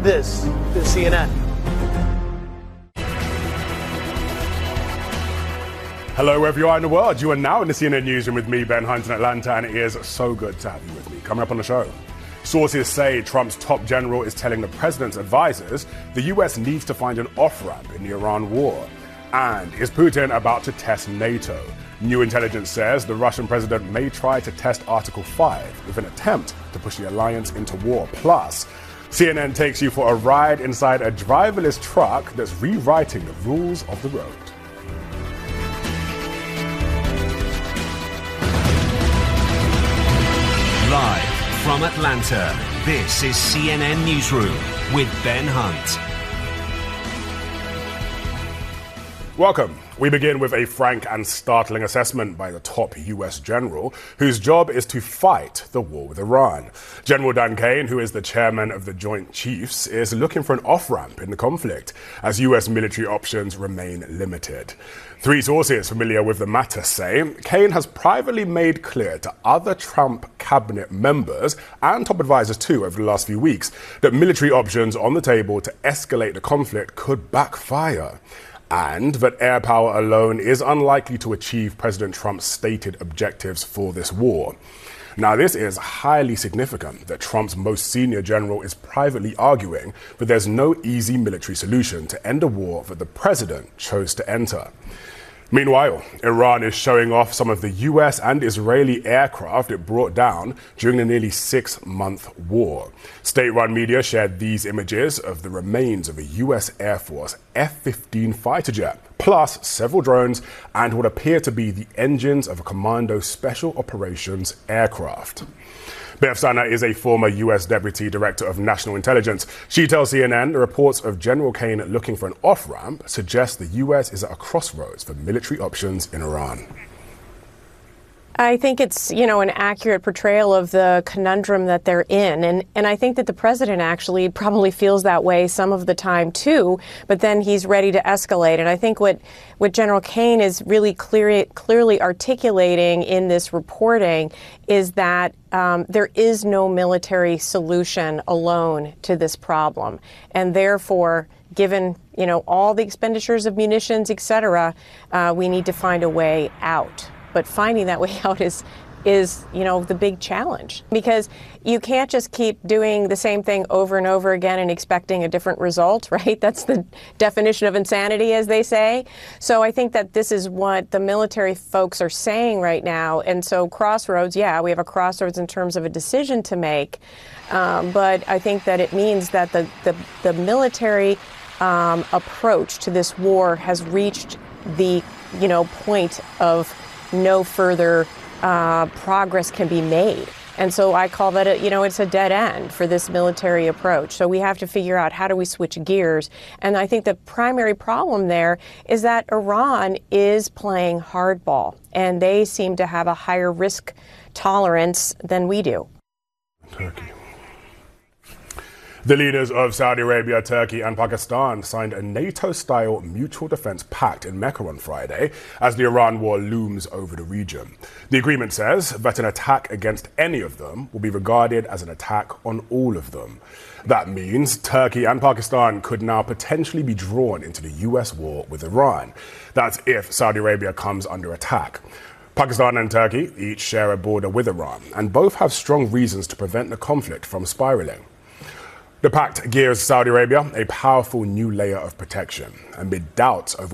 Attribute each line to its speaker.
Speaker 1: This is CNN.
Speaker 2: Hello, wherever you are in the world. You are now in the CNN Newsroom with me, Ben Hunt, in Atlanta, and it is so good to have you with me. Coming up on the show, sources say Trump's top general is telling the president's advisors the U.S. needs to find an off-ramp in the Iran war. And is Putin about to test NATO? New intelligence says the Russian president may try to test Article 5 with an attempt to push the alliance into war. Plus, CNN takes you for a ride inside a driverless truck that's rewriting the rules of the road.
Speaker 3: Live from Atlanta, this is CNN Newsroom with Ben Hunt.
Speaker 2: Welcome. We begin with a frank and startling assessment by the top U.S. general, whose job is to fight the war with Iran. General Dan Kane, who is the chairman of the Joint Chiefs, is looking for an off-ramp in the conflict as U.S. military options remain limited. Three sources familiar with the matter say Kane has privately made clear to other Trump cabinet members and top advisors too over the last few weeks that military options on the table to escalate the conflict could backfire, and that air power alone is unlikely to achieve President Trump's stated objectives for this war. Now, this is highly significant that Trump's most senior general is privately arguing that there's no easy military solution to end a war that the president chose to enter. Meanwhile, Iran is showing off some of the US and Israeli aircraft it brought down during the nearly 6-month war. State-run media shared these images of the remains of a US Air Force F-15 fighter jet, plus several drones and what appear to be the engines of a Commando Special Operations aircraft. Beth Sana is a former U.S. Deputy Director of National Intelligence. She tells CNN the reports of General Kane looking for an off-ramp suggest the U.S. is at a crossroads for military options in Iran.
Speaker 4: I think it's, an accurate portrayal of the conundrum that they're in. And I think that the president actually probably feels that way some of the time, too. But then he's ready to escalate. And I think what General Kane is really clearly articulating in this reporting is that there is no military solution alone to this problem. And therefore, given, all the expenditures of munitions, et cetera, we need to find a way out. But finding that way out is the big challenge, because you can't just keep doing the same thing over and over again and expecting a different result, right? That's the definition of insanity, as they say. So I think that this is what the military folks are saying right now. And so crossroads, we have a crossroads in terms of a decision to make. But I think that it means that the military approach to this war has reached the, point of no further progress can be made. And so I call that, it's a dead end for this military approach. So we have to figure out, how do we switch gears? And I think the primary problem there is that Iran is playing hardball, and they seem to have a higher risk tolerance than we do.
Speaker 2: Turkey. The leaders of Saudi Arabia, Turkey and Pakistan signed a NATO-style mutual defense pact in Mecca on Friday as the Iran war looms over the region. The agreement says that an attack against any of them will be regarded as an attack on all of them. That means Turkey and Pakistan could now potentially be drawn into the US war with Iran. That's if Saudi Arabia comes under attack. Pakistan and Turkey each share a border with Iran, and both have strong reasons to prevent the conflict from spiraling. The pact gives Saudi Arabia a powerful new layer of protection amid doubts over